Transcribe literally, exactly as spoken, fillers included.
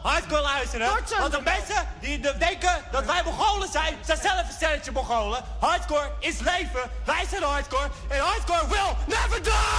hardcore luisteren. Kortsen. Want de mensen die de- denken dat wij Mongolen zijn, zijn zelf een stelletje Mongolen. Hardcore is leven. Wij zijn hardcore. En hardcore will never die!